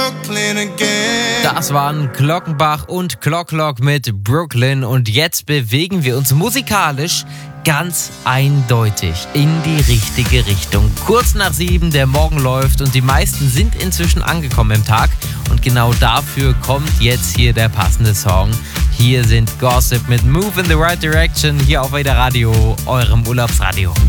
Brooklyn again. Das waren Glockenbach und Clock mit Brooklyn und jetzt bewegen wir uns musikalisch ganz eindeutig in die richtige Richtung. Kurz nach 7, der Morgen läuft und die meisten sind inzwischen angekommen im Tag und genau dafür kommt jetzt hier der passende Song. Hier sind Gossip mit Move in the Right Direction hier auf WDR Radio, eurem Urlaubsradio.